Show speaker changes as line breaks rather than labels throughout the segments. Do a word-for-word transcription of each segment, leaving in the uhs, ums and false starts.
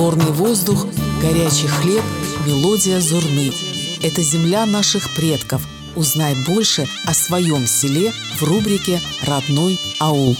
Горный воздух, горячий хлеб, мелодия зурны. Это земля наших предков. Узнай больше о своем селе в рубрике «Родной аул».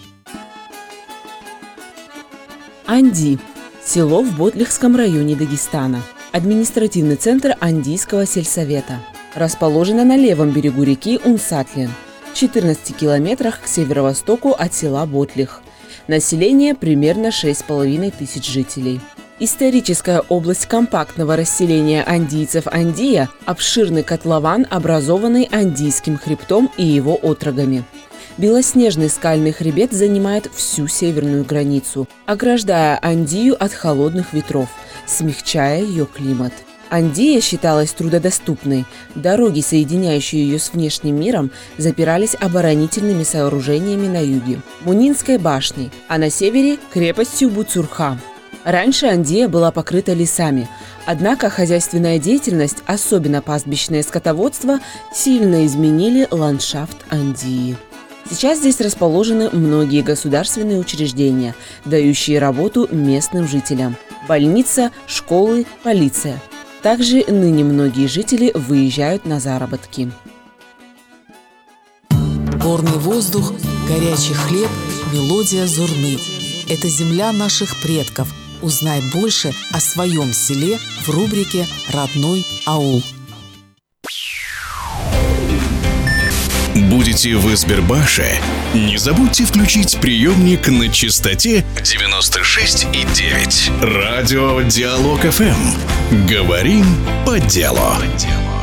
Анди – село в Ботлихском районе Дагестана. Административный центр Андийского сельсовета. Расположено на левом берегу реки Унсатлин, в четырнадцати километрах к северо-востоку от села Ботлих. Население примерно шесть с половиной тысяч жителей. Историческая область компактного расселения андийцев Андия – обширный котлован, образованный Андийским хребтом и его отрогами. Белоснежный скальный хребет занимает всю северную границу, ограждая Андию от холодных ветров, смягчая ее климат. Андия считалась трудодоступной. Дороги, соединяющие ее с внешним миром, запирались оборонительными сооружениями на юге – Мунинской башней, а на севере – крепостью Буцурха. Раньше Андия была покрыта лесами, однако хозяйственная деятельность, особенно пастбищное скотоводство, сильно изменили ландшафт Андии. Сейчас здесь расположены многие государственные учреждения, дающие работу местным жителям – больница, школы, полиция. Также ныне многие жители выезжают на заработки.
Горный воздух, горячий хлеб, мелодия зурны. Это земля наших предков. Узнай больше о своем селе в рубрике «Родной аул».
Будете в Избербаше? Не забудьте включить приемник на частоте девяносто шесть и девять. Радио Диалог эф эм. Говорим по делу.